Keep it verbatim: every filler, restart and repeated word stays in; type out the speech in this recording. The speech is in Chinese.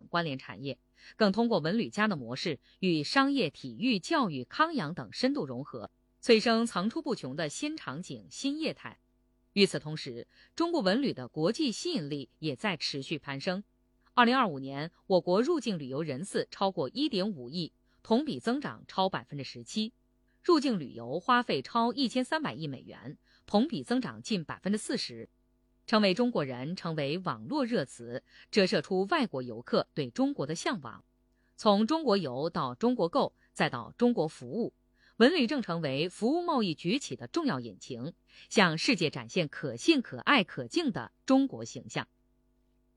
关联产业，更通过文旅加的模式与商业、体育、教育、康养等深度融合，催生层出不穷的新场景、新业态。与此同时，中国文旅的国际吸引力也在持续攀升。二零二五年，我国入境旅游人次超过 一点五亿，同比增长超 百分之十七， 入境旅游花费超一千三百亿美元，同比增长近 百分之四十， 成为中国人成为网络热词，折射出外国游客对中国的向往。从中国游到中国购，再到中国服务，文旅正成为服务贸易崛起的重要引擎，向世界展现可信、可爱、可敬的中国形象。